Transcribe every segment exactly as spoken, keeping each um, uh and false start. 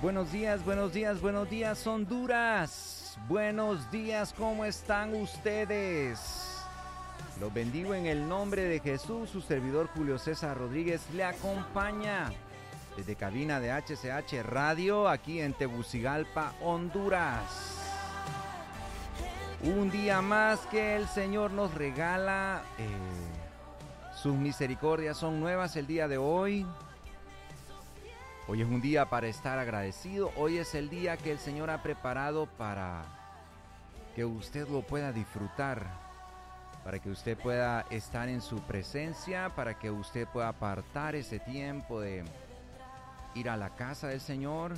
Buenos días, buenos días, buenos días, Honduras. Buenos días, ¿cómo están ustedes? Los bendigo en el nombre de Jesús. Su servidor Julio César Rodríguez le acompaña desde cabina de H C H Radio aquí en Tegucigalpa, Honduras. Un día más que el Señor nos regala. Eh, sus misericordias son nuevas el día de hoy. Hoy es un día para estar agradecido. Hoy es el día que el Señor ha preparado para que usted lo pueda disfrutar, para que usted pueda estar en su presencia, para que usted pueda apartar ese tiempo de ir a la casa del Señor.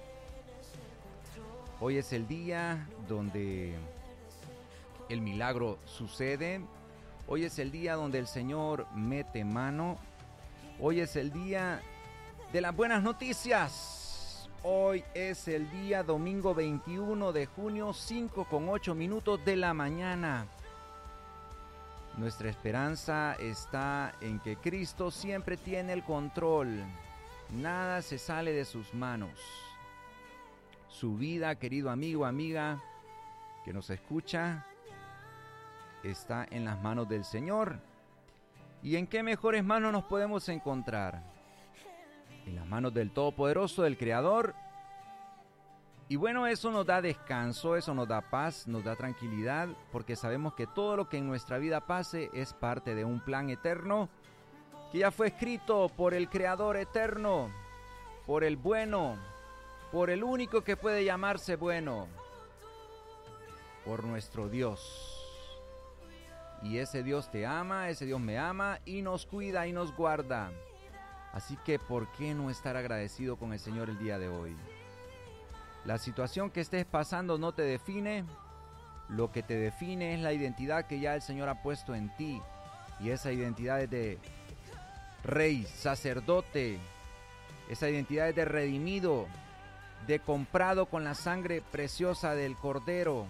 Hoy es el día donde el milagro sucede. Hoy es el día donde el Señor mete mano. Hoy es el día de las buenas noticias. Hoy es el día domingo veintiuno de junio, cinco con ocho minutos de la mañana. Nuestra esperanza está en que Cristo siempre tiene el control. Nada se sale de sus manos. Su vida, querido amigo, amiga, que nos escucha, está en las manos del Señor. ¿Y en qué mejores manos nos podemos encontrar? En las manos del Todopoderoso, del Creador. Y bueno, eso nos da descanso, eso nos da paz, nos da tranquilidad, porque sabemos que todo lo que en nuestra vida pase es parte de un plan eterno que ya fue escrito por el Creador eterno, por el bueno, por el único que puede llamarse bueno, por nuestro Dios. Y ese Dios te ama, ese Dios me ama y nos cuida y nos guarda. Así que, ¿por qué no estar agradecido con el Señor el día de hoy? La situación que estés pasando no te define. Lo que te define es la identidad que ya el Señor ha puesto en ti. Y esa identidad es de rey, sacerdote. Esa identidad es de redimido, de comprado con la sangre preciosa del Cordero.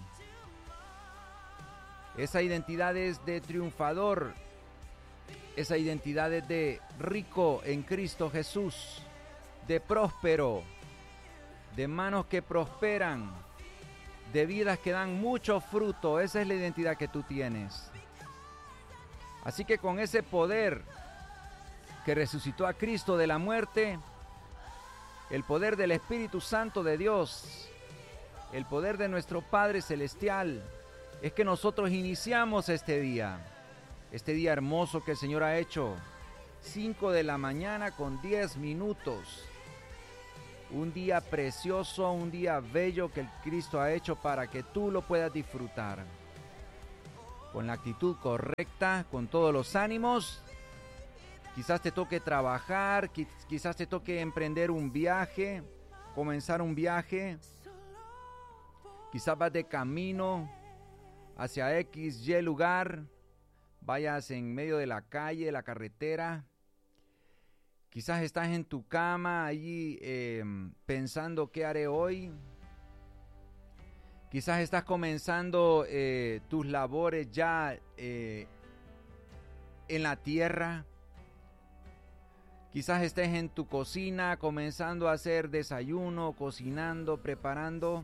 Esa identidad es de triunfador. Esa identidad es de rico en Cristo Jesús, de próspero, de manos que prosperan, de vidas que dan mucho fruto. Esa es la identidad que tú tienes. Así que con ese poder que resucitó a Cristo de la muerte, el poder del Espíritu Santo de Dios, el poder de nuestro Padre Celestial, es que nosotros iniciamos este día. Este día hermoso que el Señor ha hecho, cinco de la mañana con diez minutos. Un día precioso, un día bello que el Cristo ha hecho para que tú lo puedas disfrutar. Con la actitud correcta, con todos los ánimos. Quizás te toque trabajar, quizás te toque emprender un viaje, comenzar un viaje. Quizás vas de camino hacia X, Y lugar. Vayas en medio de la calle, la carretera. Quizás estás en tu cama allí eh, pensando qué haré hoy. Quizás estás comenzando eh, tus labores ya eh, en la tierra. Quizás estés en tu cocina comenzando a hacer desayuno, cocinando, preparando.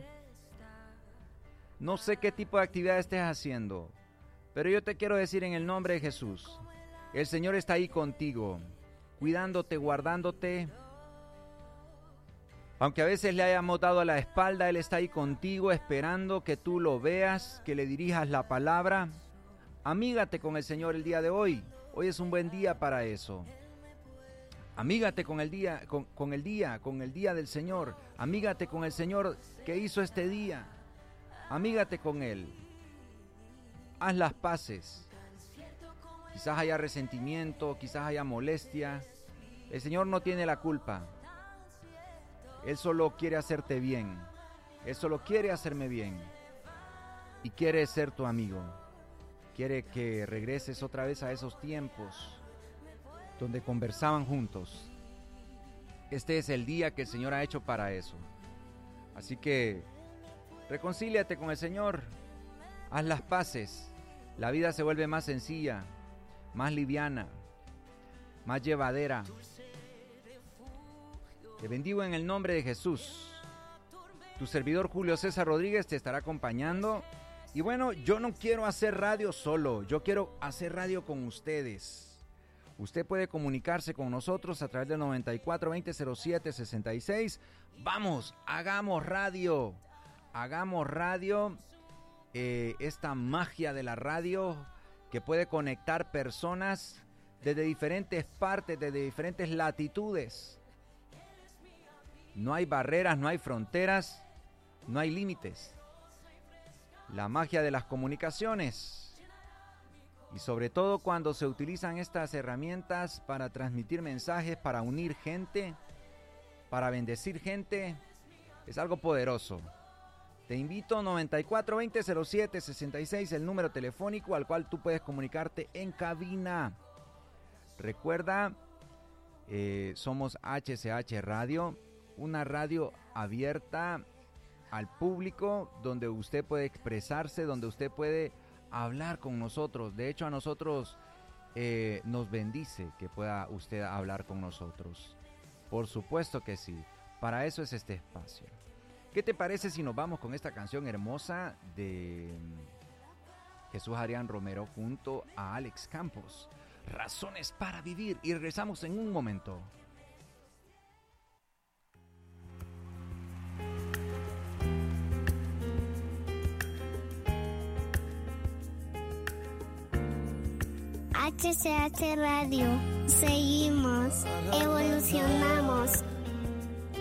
No sé qué tipo de actividad estés haciendo. Pero yo te quiero decir en el nombre de Jesús, el Señor está ahí contigo, cuidándote, guardándote. Aunque a veces le hayamos dado a la espalda, Él está ahí contigo, esperando que tú lo veas, que le dirijas la palabra. Amígate con el Señor el día de hoy. Hoy es un buen día para eso. Amígate con el día, con, con el día, con el día del Señor. Amígate con el Señor que hizo este día. Amígate con Él. Haz las paces. Quizás haya resentimiento, quizás haya molestia. El Señor no tiene la culpa. Él solo quiere hacerte bien. Él solo quiere hacerme bien. Y quiere ser tu amigo. Quiere que regreses otra vez a esos tiempos donde conversaban juntos. Este es el día que el Señor ha hecho para eso. Así que reconcíliate con el Señor. Haz las paces. La vida se vuelve más sencilla, más liviana, más llevadera. Te bendigo en el nombre de Jesús. Tu servidor Julio César Rodríguez te estará acompañando. Y bueno, yo no quiero hacer radio solo, yo quiero hacer radio con ustedes. Usted puede comunicarse con nosotros a través del noventa y cuatro veinte cero siete sesenta y seis. Vamos, hagamos radio. Hagamos radio. Eh, esta magia de la radio que puede conectar personas desde diferentes partes, desde diferentes latitudes. No hay barreras, no hay fronteras, no hay límites. La magia de las comunicaciones. Y sobre todo cuando se utilizan estas herramientas para transmitir mensajes, para unir gente, para bendecir gente, es algo poderoso. Te invito, noventa y cuatro veinte cero siete sesenta y seis, el número telefónico al cual tú puedes comunicarte en cabina. Recuerda, eh, somos H C H Radio, una radio abierta al público, donde usted puede expresarse, donde usted puede hablar con nosotros. De hecho, a nosotros eh, nos bendice que pueda usted hablar con nosotros. Por supuesto que sí, para eso es este espacio. ¿Qué te parece si nos vamos con esta canción hermosa de Jesús Adrián Romero junto a Alex Campos? Razones para vivir, y regresamos en un momento. H C H Radio. Seguimos, evolucionamos.